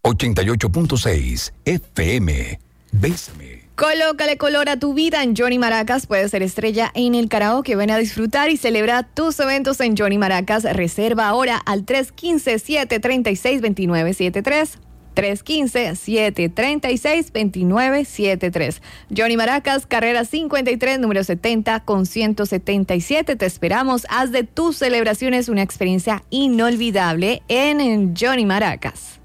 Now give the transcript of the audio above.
88.6 FM. Bésame. Colócale color a tu vida en Johnny Maracas. Puedes ser estrella en el karaoke. Ven a disfrutar y celebra tus eventos en Johnny Maracas. Reserva ahora al 315-736-2973. 315-736-2973. Johnny Maracas, carrera 53, número 70 con 177. Te esperamos. Haz de tus celebraciones una experiencia inolvidable en Johnny Maracas.